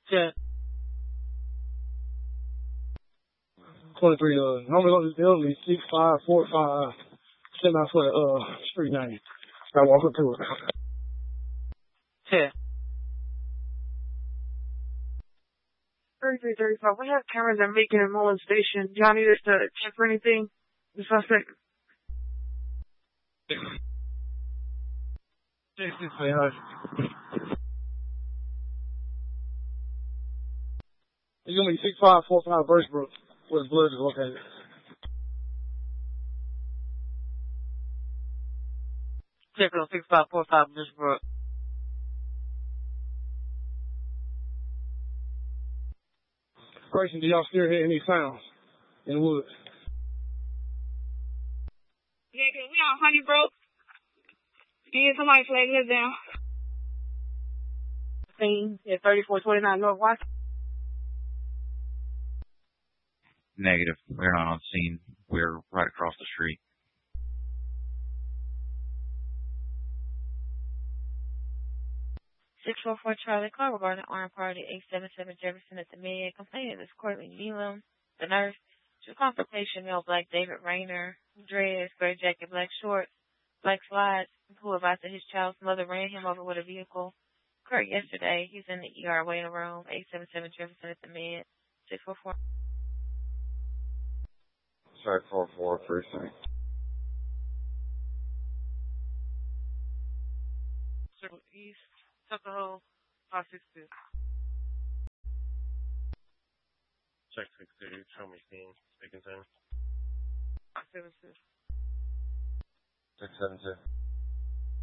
10. 23, normally 6545 semi-foot, street name. I walk up to it. 10. 3335. We have cameras at Macon and Mullen Station. Do y'all need us to check for anything? The suspect. 66. It's gonna be 6545 Birchbrook, where the blood is located. Check on 6545 Birchbrook. Grayson, do y'all still hear any sounds in the woods? Yeah, cause we on Honeybrook. And somebody flagging us down. Scene at 3429 North Washington. Negative. We're not on scene. We're right across the street. Charlie call regarding an armed party 877 Jefferson at the Med. Complaining is Courtney Neelam, the nurse. To confrontation, male black David Rayner, dreads, gray jacket, black shorts, black slides, who advised that his child's mother ran him over with a vehicle. Occurred yesterday. He's in the ER waiting room, 877 Jefferson at the Med, 644. Sorry, 44 precinct. Circle East, Tuckahoe, 562. Check 62, show me scene, speaking to him. 572. 672.